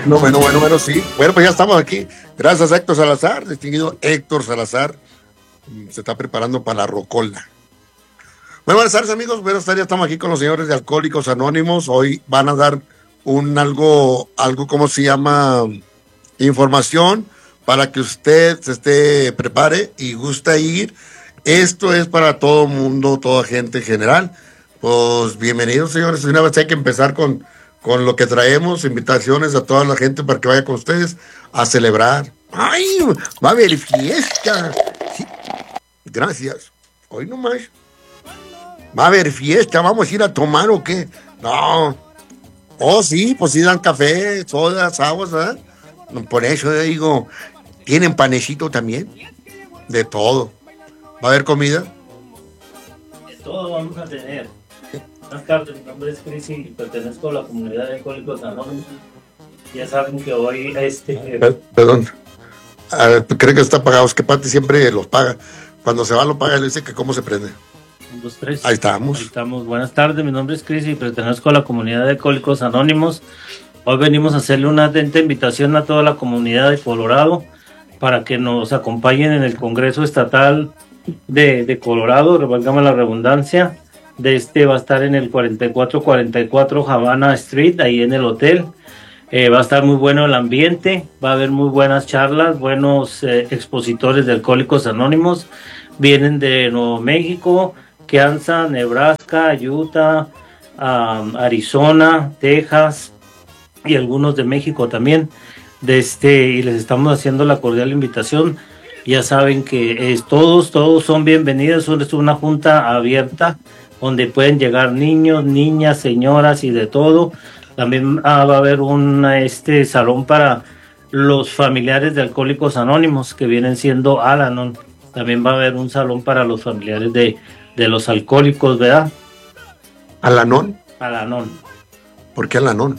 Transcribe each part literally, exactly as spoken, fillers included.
Bueno, bueno, bueno, bueno, sí. Bueno, pues ya estamos aquí. Gracias a Héctor Salazar, distinguido Héctor Salazar. Se está preparando para la rocola. Bueno, buenas tardes, amigos. Buenas tardes, ya estamos aquí con los señores de Alcohólicos Anónimos. Hoy van a dar un algo, algo, ¿cómo se llama? Información para que usted se esté prepare y gusta ir. Esto es para todo mundo, toda gente en general. Pues bienvenidos, señores. Una vez hay que empezar con, con lo que traemos, invitaciones a toda la gente para que vaya con ustedes a celebrar. ¡Ay! Va a haber fiesta. Sí. Gracias. Hoy nomás. Va a haber fiesta, ¿vamos a ir a tomar o qué? No. Oh, sí, pues sí dan café, sodas, aguas, ¿verdad? Por eso yo digo, ¿tienen panecito también? De todo. ¿Va a haber comida? De todo vamos a tener. Buenas tardes, mi nombre es Chris y pertenezco a la comunidad de Alcohólicos Anónimos. Ya saben que hoy este... Perdón. Ah, ¿cree que está apagado? Es que Pati siempre los paga. Cuando se va lo paga y le dice que cómo se prende. Un, dos, tres. Ahí estamos. Ahí estamos. Buenas tardes, mi nombre es Chris y pertenezco a la comunidad de Alcohólicos Anónimos. Hoy venimos a hacerle una atenta invitación a toda la comunidad de Colorado para que nos acompañen en el Congreso Estatal de, de Colorado, revalgame la redundancia. De este va a estar en el cuarenta y cuatro cuarenta y cuatro Havana Street, ahí en el hotel. Eh, va a estar muy bueno el ambiente, va a haber muy buenas charlas, buenos eh, expositores de Alcohólicos Anónimos. Vienen de Nuevo México, Kansas, Nebraska, Utah, um, Arizona, Texas y algunos de México también. De este, y les estamos haciendo la cordial invitación. Ya saben que es, todos, todos son bienvenidos. Es una junta abierta donde pueden llegar niños, niñas, señoras y de todo. También ah, va a haber un este, salón para los familiares de Alcohólicos Anónimos que vienen siendo Al-Anon. También va a haber un salón para los familiares de, de los alcohólicos, ¿verdad? ¿Al-Anon? Al-Anon. ¿Por qué Al-Anon?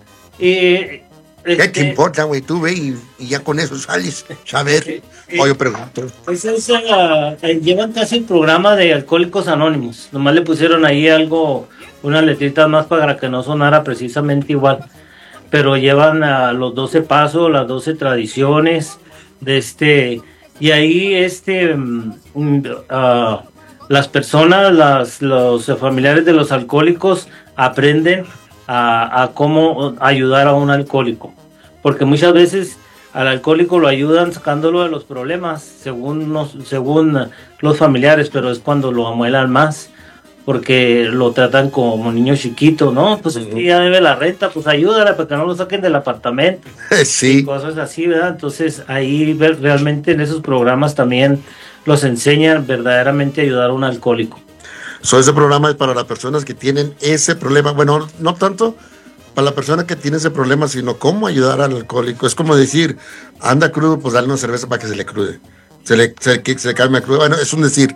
Eh, ¿Qué este, te importa, güey? Tú ve y, y ya con eso sales. Saber. Eh, o yo pregunto. Pues es, uh, llevan casi el programa de Alcohólicos Anónimos. Nomás le pusieron ahí algo, unas letritas más para que no sonara precisamente igual. Pero llevan uh, los doce pasos, las doce tradiciones de este... Y ahí este um, uh, las personas, las, los familiares de los alcohólicos aprenden a, a cómo ayudar a un alcohólico. Porque muchas veces al alcohólico lo ayudan sacándolo de los problemas, según los, según los familiares, pero es cuando lo amuelan más, porque lo tratan como niño chiquito, ¿no? Pues uh-huh. Ya debe la renta, pues ayúdala para que no lo saquen del apartamento. Sí. Y cosas así, ¿verdad? Entonces ahí realmente en esos programas también los enseñan verdaderamente a ayudar a un alcohólico. So, ese programa es para las personas que tienen ese problema, bueno, no tanto para la persona que tiene ese problema, sino cómo ayudar al alcohólico. Es como decir, anda crudo, pues dale una cerveza para que se le crude, se le, se, que se le calme a crudo. Bueno, es un decir.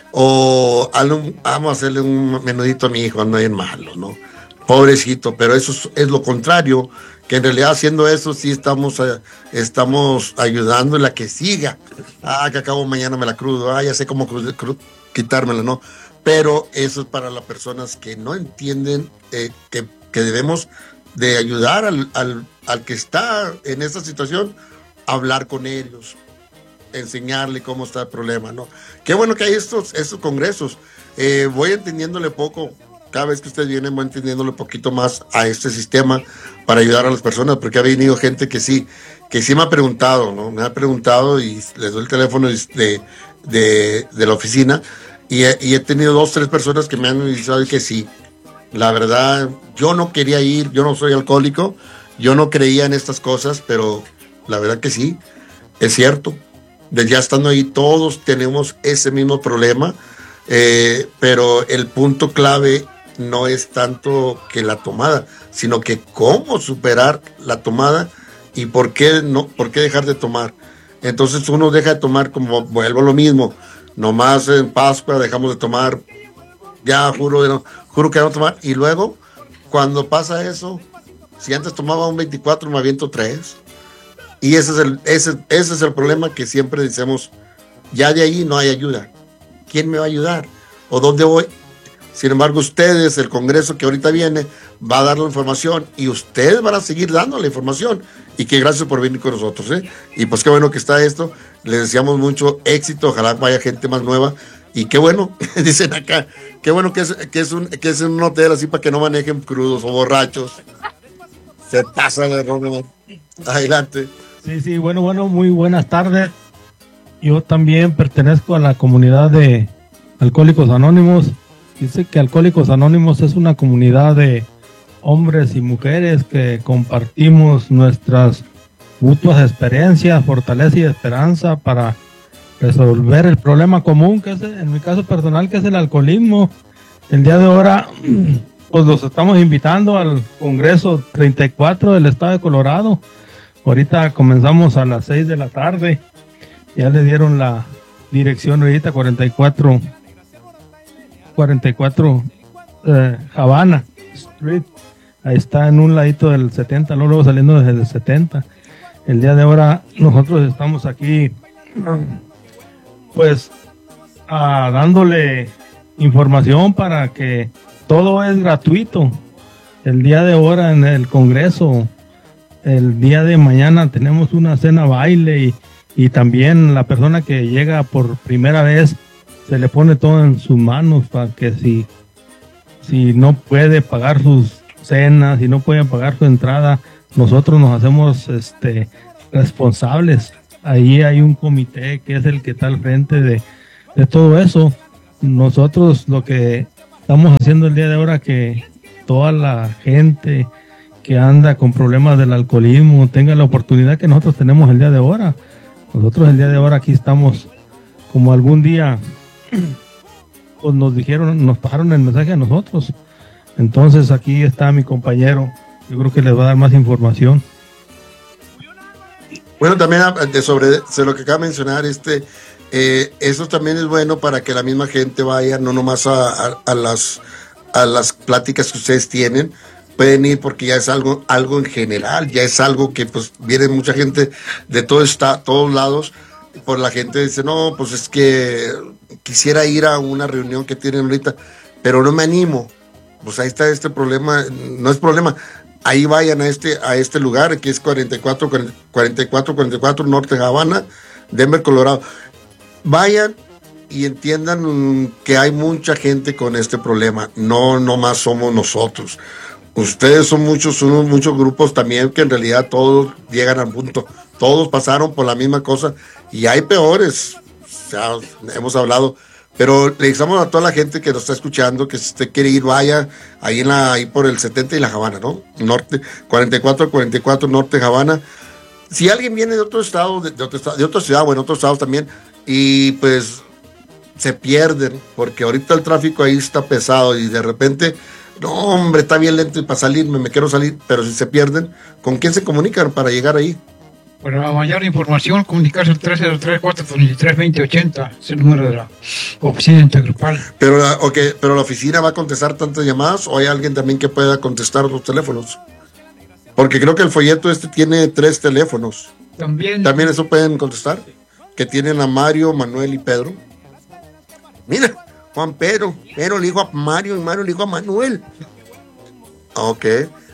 O un, vamos a hacerle un menudito a mi hijo, no es malo, ¿no? Pobrecito, pero eso es, es lo contrario, que en realidad haciendo eso sí estamos, eh, estamos ayudando en la que siga. Ah, que acabo mañana me la crudo, ah, ya sé cómo cru, cru, quitármela, ¿no? Pero eso es para las personas que no entienden eh, que, que debemos de ayudar al, al, al que está en esta situación, a hablar con ellos, enseñarle cómo está el problema, ¿no? Qué bueno que hay estos, estos congresos. Eh, voy entendiéndole poco, cada vez que ustedes vienen voy entendiéndole un poquito más a este sistema para ayudar a las personas, porque ha venido gente que sí, que sí me ha preguntado, ¿no? Me ha preguntado y les doy el teléfono de, de, de la oficina y he, y he tenido dos, tres personas que me han dicho que sí. La verdad, yo no quería ir, yo no soy alcohólico, yo no creía en estas cosas, pero la verdad que sí, es cierto. Ya estando ahí todos tenemos ese mismo problema, eh, pero el punto clave no es tanto que la tomada, sino que cómo superar la tomada y por qué, no, por qué dejar de tomar. Entonces uno deja de tomar, como vuelvo a lo mismo, nomás en Pascua dejamos de tomar, ya juro, no, juro que no tomar, y luego cuando pasa eso, si antes tomaba un veinticuatro me aviento tres. Y ese es, el, ese, ese es el problema que siempre decimos, ya de ahí no hay ayuda. ¿Quién me va a ayudar? ¿O dónde voy? Sin embargo, ustedes, el Congreso que ahorita viene, va a dar la información y ustedes van a seguir dando la información. Y que gracias por venir con nosotros, ¿eh? Y pues qué bueno que está esto. Les deseamos mucho éxito. Ojalá vaya gente más nueva. Y qué bueno, dicen acá, qué bueno que es, que es, un, que es un hotel así para que no manejen crudos o borrachos. Se pasa de error. Adelante. Sí, sí, bueno, bueno, muy buenas tardes. Yo también pertenezco a la comunidad de Alcohólicos Anónimos. Dice que Alcohólicos Anónimos es una comunidad de hombres y mujeres que compartimos nuestras mutuas experiencias, fortaleza y esperanza para resolver el problema común, que es, en mi caso personal, que es el alcoholismo. El día de ahora, pues los estamos invitando al Congreso treinta y cuatro del Estado de Colorado. Ahorita comenzamos a las seis de la tarde. Ya le dieron la dirección ahorita, cuarenta y cuatro eh, Havana Street. Ahí está en un ladito del setenta, luego, luego saliendo desde el setenta. El día de ahora nosotros estamos aquí, pues, ah, dándole información para que todo es gratuito. El día de ahora en el Congreso, el día de mañana tenemos una cena baile y, y también la persona que llega por primera vez se le pone todo en sus manos para que si, si no puede pagar sus cenas, si no puede pagar su entrada, nosotros nos hacemos este responsables. Ahí hay un comité que es el que está al frente de, de todo eso. Nosotros lo que estamos haciendo el día de ahora, que toda la gente que anda con problemas del alcoholismo tenga la oportunidad que nosotros tenemos el día de ahora. Nosotros el día de ahora aquí estamos, como algún día pues nos dijeron, nos pasaron el mensaje a nosotros. Entonces aquí está mi compañero, yo creo que les va a dar más información. Bueno, también de sobre, sobre lo que acaba de mencionar, este, eh, eso también es bueno para que la misma gente vaya, no nomás a, a, a las a las pláticas que ustedes tienen, pueden ir porque ya es algo, algo en general, ya es algo que pues viene mucha gente de todo está, todos lados. Por la gente dice, no, pues es que quisiera ir a una reunión que tienen ahorita, pero no me animo. Pues ahí está este problema, no es problema. Ahí vayan a este, a este lugar, que es cuarenta y cuatro cuarenta y cuatro Norte Havana, Denver, Colorado. Vayan y entiendan que hay mucha gente con este problema, no nomás somos nosotros. Ustedes son muchos, son muchos grupos también que en realidad todos llegan al punto, todos pasaron por la misma cosa y hay peores, o sea, hemos hablado, pero le decimos a toda la gente que nos está escuchando que si usted quiere ir, vaya ahí, en la, ahí por el setenta y la Havana, ¿no? Norte, cuarenta y cuatro cuarenta y cuatro Norte Havana. Si alguien viene de otro estado, de, de, otro estado, de otra ciudad o en otros estados también, y pues se pierden, porque ahorita el tráfico ahí está pesado y de repente, no hombre, está bien lento y para salirme, me quiero salir, pero si se pierden, ¿con quién se comunican para llegar ahí? Para mayor información, comunicarse al tres cero tres, cuatro tres tres, dos cero ocho cero, es el número de la oficina intergrupal. Pero, okay, pero la oficina va a contestar tantas llamadas o hay alguien también que pueda contestar los teléfonos. Porque creo que el folleto este tiene tres teléfonos. También. También eso pueden contestar. Que tienen a Mario, Manuel y Pedro. Mira, Juan Pedro. Pedro le dijo a Mario y Mario le dijo a Manuel. Ok.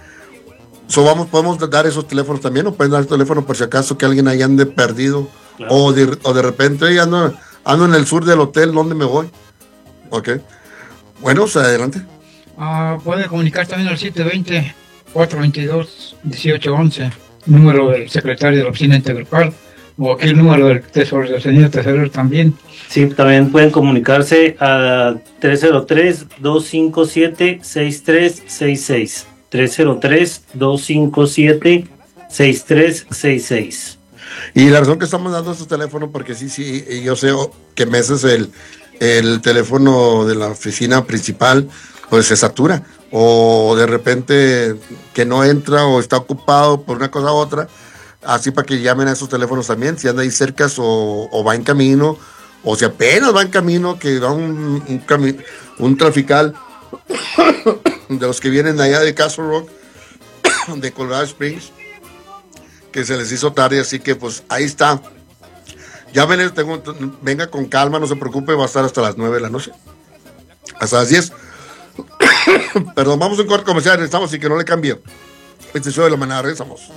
So vamos, podemos dar esos teléfonos también, o pueden dar el teléfono por si acaso que alguien ahí ande perdido, claro. o, de, o de repente hey, ando, ando en el sur del hotel, ¿dónde me voy? Ok. Bueno, o sea, adelante. Uh, puede comunicar también al siete dos cero, cuatro dos dos, uno ocho uno uno, número del secretario de la oficina intergrupal, o aquí el número del tesoro, del señor tesorero también. Sí, también pueden comunicarse a tres cero tres, dos cinco siete, seis tres seis seis. tres cero tres, dos cinco siete, seis tres seis seis. Y la razón que estamos dando estos teléfonos, porque sí, sí, yo sé que meses el, el teléfono de la oficina principal pues se satura, o de repente que no entra o está ocupado por una cosa u otra, así para que llamen a esos teléfonos también, si anda ahí cerca o, o va en camino, o si apenas va en camino, que va un, un, cami- un trafical de los que vienen de allá de Castle Rock, de Colorado Springs, que se les hizo tarde, así que pues ahí está. Ya ven, tengo, venga con calma, no se preocupe, va a estar hasta las nueve de la noche, hasta las diez. Perdón, vamos a un corte comercial, regresamos y que no le cambie. Este show de la manada, regresamos.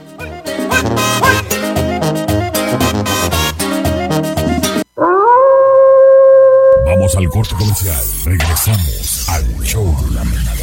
Vamos al corte comercial. Regresamos al show de la manada.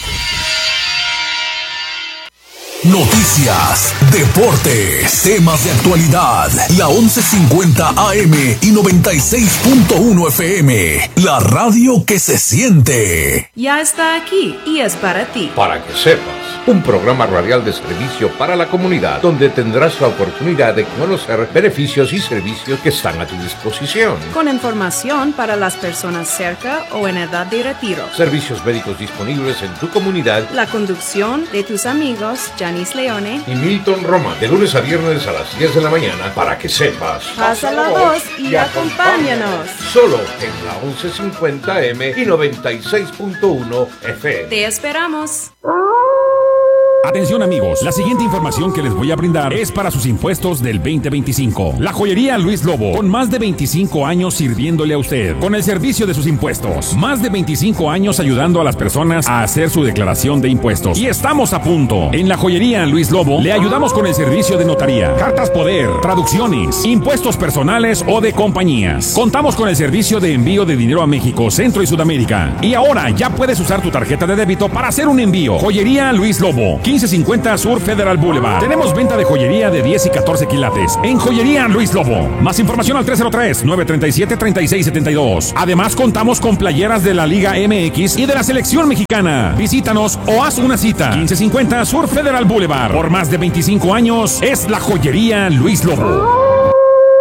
Noticias, deportes, temas de actualidad. La once cincuenta A M y noventa y seis punto uno F M. La radio que se siente. Ya está aquí y es para ti. Para que sepas, un programa radial de servicio para la comunidad, donde tendrás la oportunidad de conocer beneficios y servicios que están a tu disposición. Con información para las personas cerca o en edad de retiro. Servicios médicos disponibles en tu comunidad. La conducción de tus amigos Janice Leone y Milton Roma, de lunes a viernes a las diez de la mañana, para que sepas. Pasa la voz y acompáñanos. Solo en la once cincuenta M y noventa y seis punto uno F M. Te esperamos. Atención amigos, la siguiente información que les voy a brindar es para sus impuestos del veinte veinticinco. La joyería Luis Lobo, con más de veinticinco años sirviéndole a usted, con el servicio de sus impuestos. Más de veinticinco años ayudando a las personas a hacer su declaración de impuestos. Y estamos a punto. En la joyería Luis Lobo le ayudamos con el servicio de notaría, cartas poder, traducciones, impuestos personales o de compañías. Contamos con el servicio de envío de dinero a México, Centro y Sudamérica. Y ahora ya puedes usar tu tarjeta de débito para hacer un envío. Joyería Luis Lobo, quince cincuenta Sur Federal Boulevard. Tenemos venta de joyería de diez y catorce quilates en Joyería Luis Lobo. Más información al tres cero tres, nueve tres siete, tres seis siete dos. Además contamos con playeras de la Liga M X y de la Selección Mexicana. Visítanos o haz una cita. quince cincuenta Sur Federal Boulevard. Por más de veinticinco años es la Joyería Luis Lobo.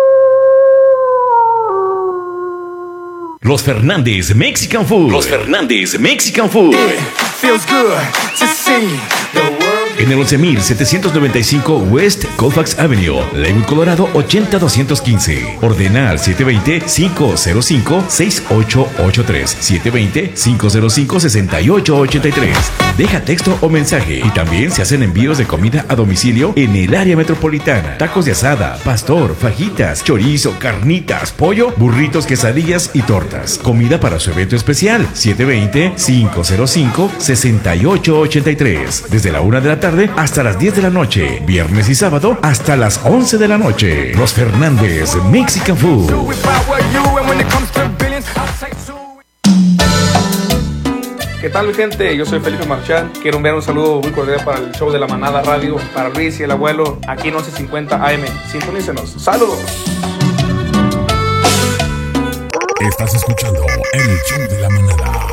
Los Fernández Mexican Food. Los Fernández Mexican Food. En el once mil setecientos noventa y cinco West Colfax Avenue, Lakewood, Colorado ochenta doscientos quince. Ordena al siete dos cero, cinco cero cinco, seis ocho ocho tres. siete dos cero, cinco cero cinco, seis ocho ocho tres. Deja texto o mensaje y también se hacen envíos de comida a domicilio en el área metropolitana. Tacos de asada, pastor, fajitas, chorizo, carnitas, pollo, burritos, quesadillas y tortas. Comida para su evento especial. siete dos cero, cinco cero cinco, seis ocho ocho tres. Desde la una de la tarde hasta las diez de la noche. Viernes y sábado hasta las once de la noche. Los Fernández Mexican Food. ¿Qué tal, mi gente? Yo soy Felipe Marchán. Quiero enviar un saludo muy cordial para el show de la Manada Radio, para Luis y el abuelo, aquí en once cincuenta A M. Sintonícenos. ¡Saludos! Estás escuchando el show de la Manada.